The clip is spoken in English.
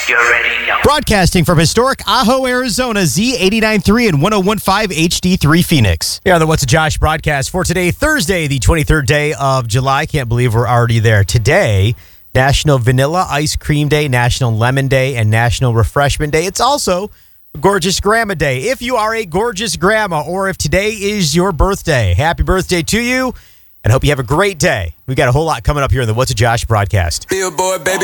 You ready? No. Broadcasting from historic Ajo, Arizona, Z89.3 and 101.5 HD3 Phoenix. Yeah, the What's a Josh broadcast for today, Thursday, the 23rd day of July. Can't believe we're already there. Today, National Vanilla Ice Cream Day, National Lemon Day, and National Refreshment Day. It's also Gorgeous Grandma Day. If you are a gorgeous grandma or if today is your birthday, happy birthday to you and hope you have a great day. We've got a whole lot coming up here in the What's a Josh broadcast. Billboard, baby.